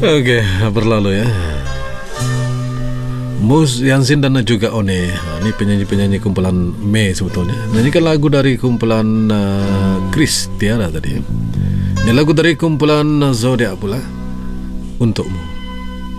Oke, berlalu ya. Mus Yansin dan juga One. Ini penyanyi-penyanyi kumpulan Me sebetulnya. Nyanyikan lagu dari kumpulan Chris Tiara tadi. Ini lagu dari kumpulan Zodiac pula, Untukmu.